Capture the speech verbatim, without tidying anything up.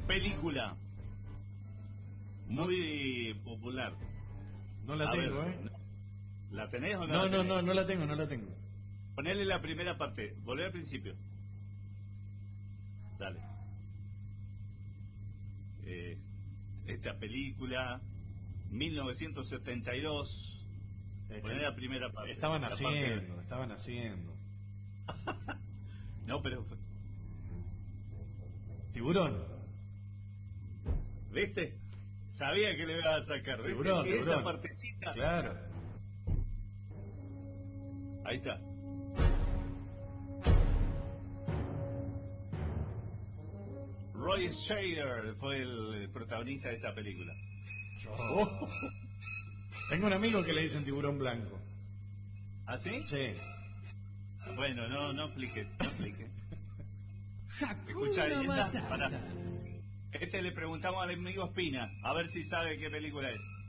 Película muy popular. No la A tengo, ver, ¿eh? ¿La tenés o no? No, la no, tenés? no, no la tengo, no la tengo. Ponele la primera parte, volver al principio. Dale. Eh, esta película, mil novecientos setenta y dos. Es Poné que la primera parte. Estaban la haciendo, parte- estaban haciendo. No, pero fue- Tiburón. ¿viste? Sabía que le iba a sacar, ¿viste? Tiburón, Si tiburón. esa partecita. Claro. Ahí está. Roy Scheider fue el protagonista de esta película. Oh. Tengo un amigo que le dicen tiburón blanco. ¿Ah, sí? Sí. Bueno, no, no explique, no explique. Hakuna Escuchá, esta, Matata. pará. Este le preguntamos al amigo Espina, a ver si sabe qué película es.